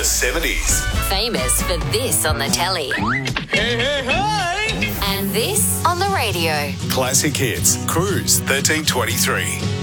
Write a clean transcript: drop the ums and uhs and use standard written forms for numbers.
70s. Famous for this on the telly Hey, hey, hey! and this on the radio. Classic Hits. Cruise 1323.